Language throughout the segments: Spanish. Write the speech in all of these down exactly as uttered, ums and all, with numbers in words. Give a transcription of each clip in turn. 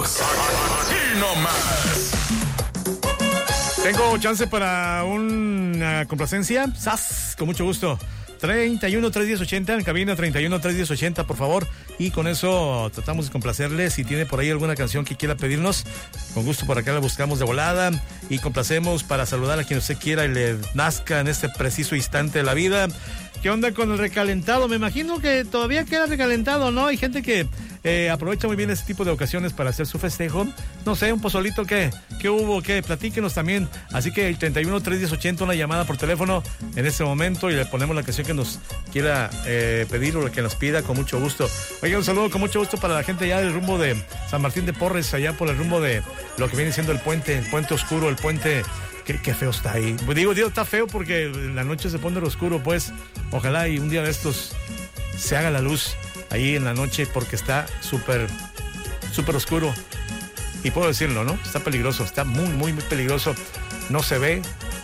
más. Aquí nomás. Tengo chance para una complacencia. ¡Sas! Con mucho gusto. treinta y uno, tres diez, ochenta, en cabina treinta y uno, tres diez, ochenta, por favor. Y con eso tratamos de complacerle. Si tiene por ahí alguna canción que quiera pedirnos, con gusto por acá la buscamos de volada. Y complacemos para saludar a quien usted quiera y le nazca en este preciso instante de la vida. ¿Qué onda con el recalentado? Me imagino que todavía queda recalentado, ¿no? Hay gente que eh, aprovecha muy bien ese tipo de ocasiones para hacer su festejo. No sé, un pozolito, ¿qué? ¿Qué hubo? ¿Qué? Platíquenos también. Así que el treinta y uno, tres diez, ochenta, una llamada por teléfono en este momento y le ponemos la canción que nos quiera eh, pedir o la que nos pida con mucho gusto. Oiga, un saludo con mucho gusto para la gente ya del rumbo de San Martín de Porres, allá por el rumbo de lo que viene siendo el puente, el puente oscuro, el puente... Qué, qué feo está ahí. Digo, digo, está feo porque en la noche se pone oscuro, pues. Ojalá y un día de estos se haga la luz ahí en la noche porque está súper, súper oscuro. Y puedo decirlo, ¿no? Está peligroso, está muy, muy, muy peligroso. No se ve,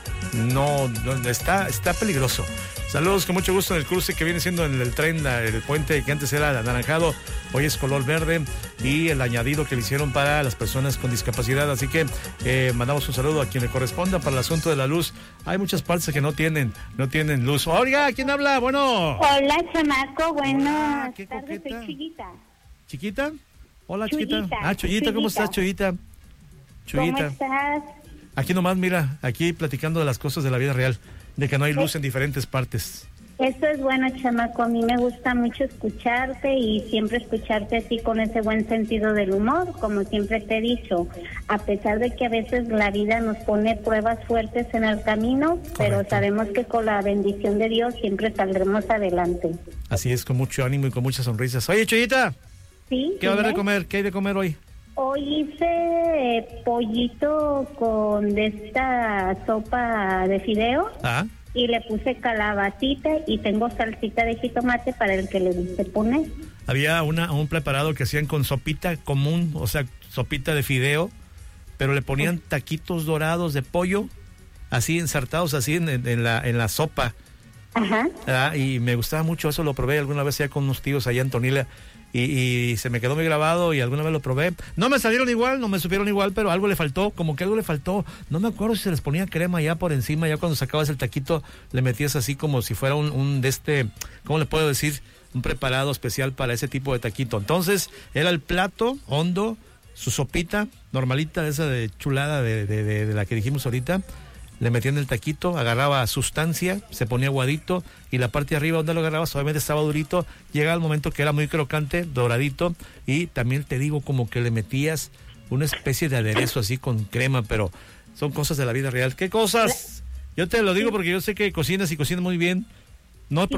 no, no está, está peligroso. Saludos con mucho gusto en el cruce que viene siendo en el tren, el puente que antes era anaranjado, hoy es color verde, y el añadido que le hicieron para las personas con discapacidad. Así que eh, mandamos un saludo a quien le corresponda para el asunto de la luz. Hay muchas partes que no tienen, no tienen luz. Oiga, ¿quién habla? Bueno. Hola, chamaco, buenas Hola, qué tardes, coqueta. soy Chuyita. ¿Chiquita? Hola, Chuyita. chiquita. Ah, Chuyita, ¿cómo estás, Chuyita? Chuyita. ¿Cómo estás? Aquí nomás, mira, aquí platicando de las cosas de la vida real, de que no hay luz en diferentes partes. Eso es bueno, chamaco. A mí me gusta mucho escucharte y siempre escucharte así con ese buen sentido del humor, como siempre te he dicho. A pesar de que a veces la vida nos pone pruebas fuertes en el camino, correcto, pero sabemos que con la bendición de Dios siempre saldremos adelante. Así es, con mucho ánimo y con muchas sonrisas. Oye, Chuyita, ¿sí? ¿qué va a haber de comer? ¿Qué hay de comer hoy? Hoy hice eh, pollito con de esta sopa de fideo. Ah. Y le puse calabacita y tengo salsita de jitomate para el que le guste poner. Había una, un preparado que hacían con sopita común, o sea, sopita de fideo, pero le ponían taquitos dorados de pollo, así ensartados así en, en, la, en la sopa. Ajá. Ah, y me gustaba mucho eso, lo probé alguna vez ya con unos tíos allá en Tonila. Y, y se me quedó muy grabado y alguna vez lo probé. No me salieron igual, no me supieron igual, pero algo le faltó, como que algo le faltó. No me acuerdo si se les ponía crema ya por encima, ya cuando sacabas el taquito le metías así como si fuera un, un de este, ¿cómo le puedo decir? Un preparado especial para ese tipo de taquito. Entonces era el plato hondo, su sopita normalita, esa de chulada de, de, de, de la que dijimos ahorita. Le metían el taquito, agarraba sustancia, se ponía aguadito y la parte de arriba donde lo agarrabas obviamente estaba durito. Llegaba el momento que era muy crocante, doradito, y también te digo como que le metías una especie de aderezo así con crema, pero son cosas de la vida real. ¿Qué cosas? Yo te lo digo porque yo sé que cocinas y cocinas muy bien. No